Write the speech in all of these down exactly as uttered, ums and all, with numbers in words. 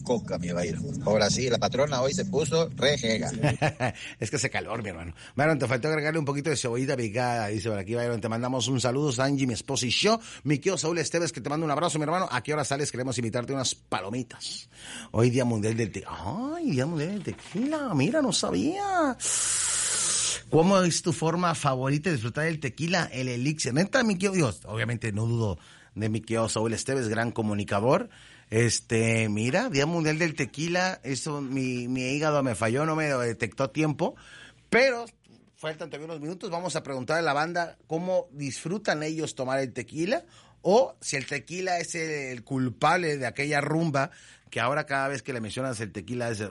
coca, mi Byron. Ahora sí, la patrona hoy se puso rejega. Es que hace calor, mi hermano. Byron, te faltó agregarle un poquito de cebollita picada, dice por aquí, Byron. Te mandamos un saludo, Angie, mi esposa y yo. Mi tío Saúl Esteves, que te mando un abrazo, mi hermano. ¿A qué hora sales? Queremos invitarte unas palomitas. Hoy Día Mundial del Tequila. Ay, Día Mundial del Tequila. Mira, no sabía. ¿Cómo es tu forma favorita de disfrutar del tequila? El elixir. Neta, mi tío, Dios, obviamente no dudo de mi tío Saúl Esteves, gran comunicador. Este, mira, Día Mundial del Tequila, eso, mi, mi hígado me falló, no me detectó a tiempo, pero faltan todavía unos minutos, vamos a preguntar a la banda cómo disfrutan ellos tomar el tequila, o si el tequila es el, el culpable de aquella rumba, que ahora cada vez que le mencionas el tequila es el...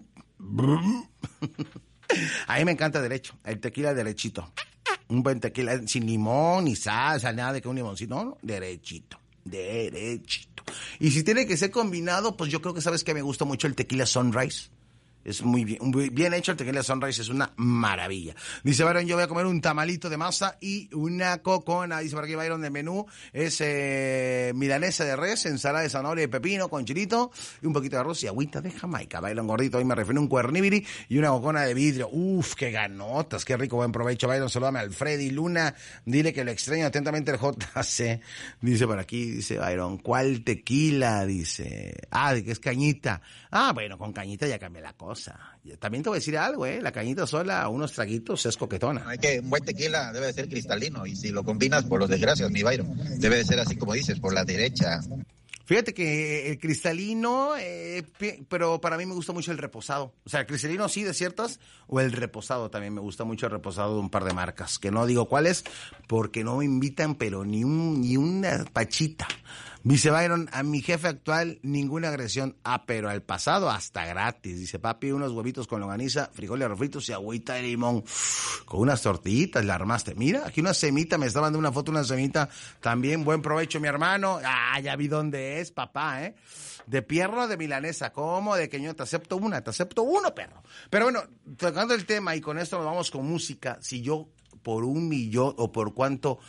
A mí me encanta derecho, el tequila derechito, un buen tequila sin limón, ni salsa, nada de que un limoncito, no, no, derechito, derechito. Y si tiene que ser combinado, pues yo creo que sabes que me gusta mucho el tequila Sunrise. Es muy bien, muy bien hecho, el tequila Sunrise es una maravilla. Dice Byron, yo voy a comer un tamalito de masa y una cocona. Dice por aquí Byron, de menú es eh, milanesa de res, ensalada de zanahoria y pepino con chilito y un poquito de arroz y agüita de Jamaica. Byron gordito, hoy me refiero a un cuerníviri y una cocona de vidrio. Uf, qué ganotas, qué rico, buen provecho. Byron, saludame al Freddy Luna, dile que lo extraño atentamente el J C. Dice por aquí, dice Byron, ¿cuál tequila? Dice, ah, de que es cañita. Ah, bueno, con cañita ya cambié la cosa. También te voy a decir algo, ¿eh? La cañita sola, unos traguitos, es coquetona. Hay que, un buen tequila debe de ser cristalino, y si lo combinas, por los desgracias, mi Byron, debe de ser así como dices, por la derecha. Fíjate que el cristalino, eh, pero para mí me gusta mucho el reposado. O sea, el cristalino sí de ciertas, o el reposado también me gusta mucho el reposado de un par de marcas, que no digo cuáles, porque no me invitan, pero ni un ni una pachita. Dice Byron, a mi jefe actual ninguna agresión, ah, pero al pasado hasta gratis. Dice, papi, unos huevitos con longaniza, frijoles refritos y agüita de limón. Uf, con unas tortillitas la armaste. Mira, aquí una semita, me está mandando una foto, una semita. También, buen provecho, mi hermano. Ah, ya vi dónde es, papá, ¿eh? De pierna o de milanesa, ¿cómo? De queño, te acepto una, te acepto uno, perro. Pero bueno, tocando el tema, y con esto nos vamos con música, si yo por un millón o por cuánto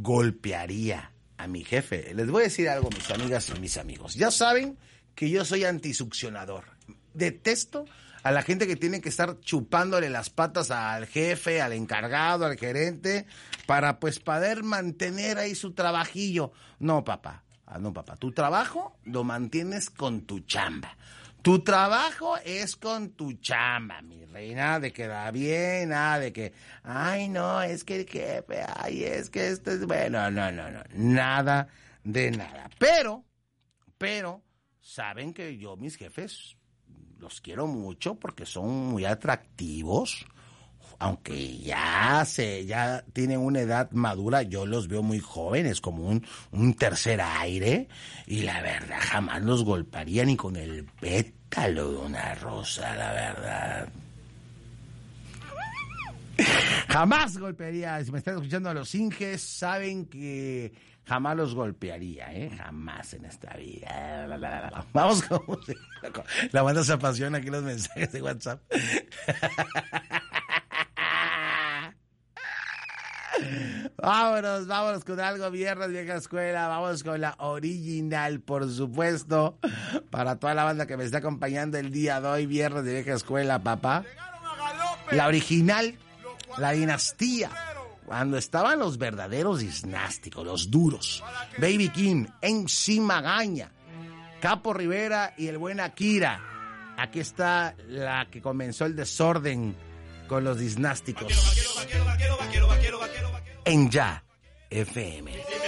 golpearía a mi jefe. Les voy a decir algo, mis amigas y mis amigos. Ya saben que yo soy antisuccionador. Detesto a la gente que tiene que estar chupándole las patas al jefe, al encargado, al gerente, para pues poder mantener ahí su trabajillo. No, papá. Ah, no, papá. Tu trabajo lo mantienes con tu chamba. Tu trabajo es con tu chamba, mi reina, de que va bien, nada de que, ay, no, es que el jefe, ay, es que esto es bueno, no, no, no, nada de nada. Pero, pero, saben que yo, mis jefes, los quiero mucho porque son muy atractivos, aunque ya se, ya tienen una edad madura, yo los veo muy jóvenes, como un, un tercer aire, y la verdad jamás los golpearía ni con el pétalo de una rosa, la verdad. Jamás golpearía, si me están escuchando a los Inges, saben que jamás los golpearía, ¿eh? Jamás en esta vida. Vamos con música. La banda se apasiona aquí los mensajes de WhatsApp. Vámonos, vámonos con algo viernes, vieja escuela, vamos con la original, por supuesto, para toda la banda que me está acompañando el día de hoy, viernes de vieja escuela, papá. La original, la dinastía, cuando estaban los verdaderos dinásticos, los duros, Baby King, M C Magaña, Capo Rivera y el buen Akira. Aquí está la que comenzó el desorden con los dinásticos. En Ya F M.